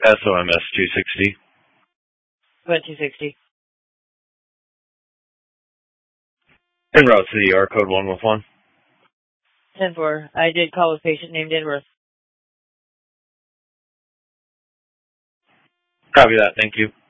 SOMS 260. 260. En route to the ER, code 111. 10-4. I did call a patient named Inworth. Copy that, thank you.